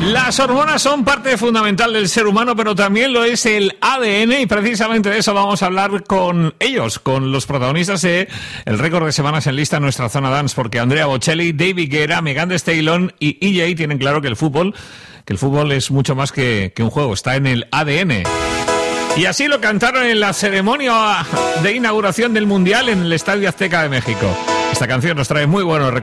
Las hormonas son parte fundamental del ser humano, pero también lo es el ADN, y precisamente de eso vamos a hablar con ellos, con los protagonistas de el récord de semanas en lista en nuestra zona dance, porque Andrea Bocelli, David Guetta, Megan Thee Stallion y EJ tienen claro que el fútbol es mucho más que un juego, está en el ADN. Y así lo cantaron en la ceremonia de inauguración del Mundial en el Estadio Azteca de México. Esta canción nos trae muy buenos recuerdos.